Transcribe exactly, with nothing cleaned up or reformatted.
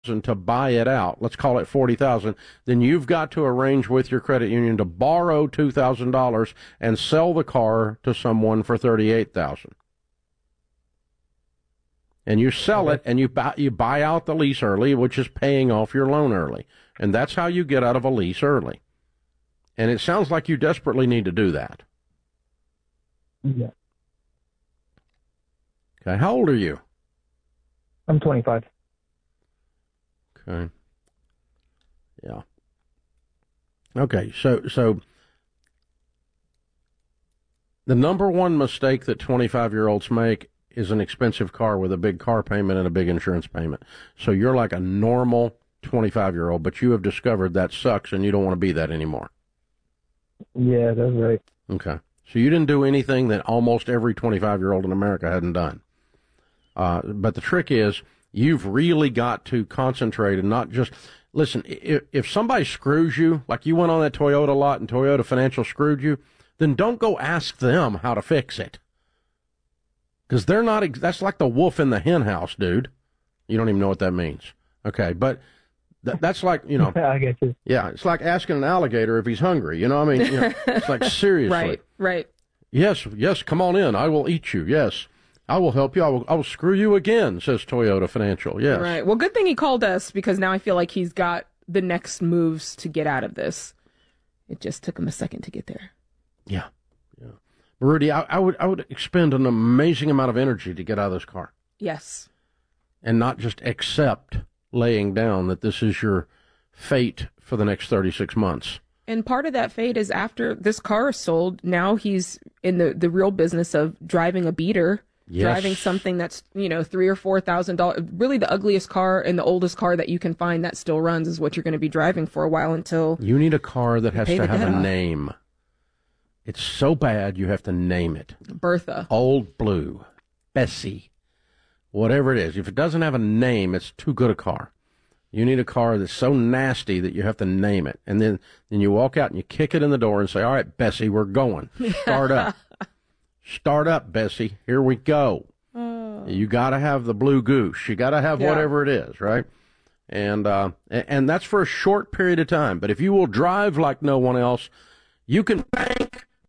to buy it out, let's call it forty thousand dollars, then you've got to arrange with your credit union to borrow two thousand dollars and sell the car to someone for thirty-eight thousand dollars. And you sell it, and you buy, you buy out the lease early, which is paying off your loan early. And that's how you get out of a lease early. And it sounds like you desperately need to do that. Yeah. Okay, how old are you? I'm twenty-five. Okay. Yeah. Okay, so so the number one mistake that twenty-five-year-olds make is an expensive car with a big car payment and a big insurance payment. So you're like a normal twenty-five-year-old, but you have discovered that sucks and you don't want to be that anymore. Yeah, that's right. Okay. So you didn't do anything that almost every twenty-five-year-old in America hadn't done. Uh, but the trick is, you've really got to concentrate and not just, listen, if, if somebody screws you, like you went on that Toyota lot and Toyota Financial screwed you, then don't go ask them how to fix it. Because they're not, that's like the wolf in the hen house, dude. You don't even know what that means. Okay, but th- that's like, you know. I get you. Yeah, it's like asking an alligator if he's hungry. You know what I mean? You know, it's like, seriously. Right, right. Yes, yes, come on in. I will eat you. Yes. I will help you. I will, I will screw you again, says Toyota Financial. Yes. Right. Well, good thing he called us, because now I feel like he's got the next moves to get out of this. It just took him a second to get there. Yeah. Yeah. Rudy, I, I would I would expend an amazing amount of energy to get out of this car. Yes. And not just accept laying down that this is your fate for the next thirty-six months. And part of that fate is, after this car is sold, now he's in the, the real business of driving a beater. Yes. Driving something that's, you know, three or four thousand dollars. Really, the ugliest car and the oldest car that you can find that still runs is what you're going to be driving for a while until you need a car that has to have a off. name. It's so bad you have to name it. Bertha. Old Blue, Bessie, whatever it is. If it doesn't have a name, it's too good a car. You need a car that's so nasty that you have to name it, and then then you walk out and you kick it in the door and say, "All right, Bessie, we're going. Start up." Start up, Bessie. Here we go. Oh. You got to have the blue goose. You got to have yeah. whatever it is, right? And uh, and that's for a short period of time. But if you will drive like no one else, you can bank